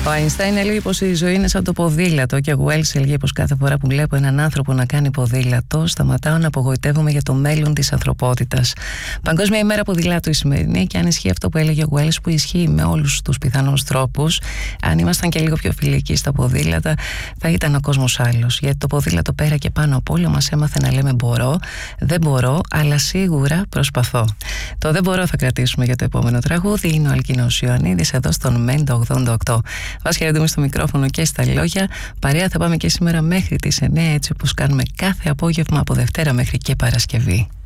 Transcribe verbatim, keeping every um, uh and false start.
Ο Αϊνστάιν έλεγε πως η ζωή είναι σαν το ποδήλατο και ο Wells έλεγε πως κάθε φορά που βλέπω έναν άνθρωπο να κάνει ποδήλατο σταματάω να απογοητεύομαι για το μέλλον της ανθρωπότητας. Παγκόσμια ημέρα ποδηλάτου η σημερινή, και αν ισχύει αυτό που έλεγε ο Wells, που ισχύει με όλους τους πιθανούς τρόπους, αν ήμασταν και λίγο πιο φιλικοί στα ποδήλατα θα ήταν ο κόσμος άλλος, γιατί το ποδήλατο πέρα και πάνω απ' όλα μας έμαθε να λέμε μπορώ, δεν μπορώ, αλλά σίγουρα προσπαθώ. Το δεν μπορώ θα κρατήσουμε για το επόμενο τραγούδι. Είναι ο Αλκίνος Ιωαννίδης εδώ στον Μέντο ογδόντα οκτώ. Вас χαιρετούμε στο μικρόφωνο και στα λόγια. Παρέα θα πάμε και σήμερα μέχρι τις εννιά, έτσι όπως κάνουμε κάθε απόγευμα από Δευτέρα μέχρι και Παρασκευή.